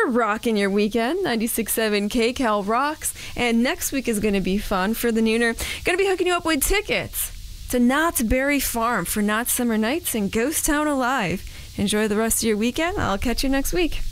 rocking your weekend. 96.7 KCAL rocks. And next week is going to be fun for the Nooner. Going to be hooking you up with tickets to Knott's Berry Farm for Knott's Summer Nights and Ghost Town Alive. Enjoy the rest of your weekend. I'll catch you next week.